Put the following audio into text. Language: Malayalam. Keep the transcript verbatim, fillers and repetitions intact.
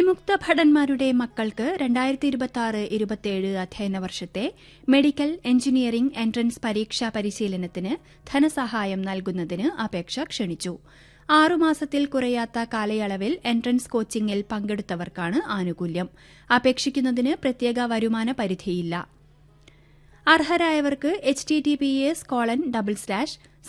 വിമുക്ത ഭടന്മാരുടെ മക്കൾക്ക് രണ്ടായിരത്തി ഇരുപത്തിയാറ് ഇരുപത്തിയേഴ് അധ്യയന വർഷത്തെ മെഡിക്കൽ എഞ്ചിനീയറിംഗ് എൻട്രൻസ് പരീക്ഷാ പരിശീലനത്തിന് ധനസഹായം നൽകുന്നതിന് അപേക്ഷ ക്ഷണിച്ചു. ആറുമാസത്തിൽ കുറയാത്ത കാലയളവിൽ എൻട്രൻസ് കോച്ചിംഗിൽ പങ്കെടുത്തവർക്കാണ് ആനുകൂല്യം. അപേക്ഷിക്കുന്നതിന് പ്രത്യേക വരുമാന പരിധിയില്ല. അർഹരായവർക്ക് H T T P S colon double slash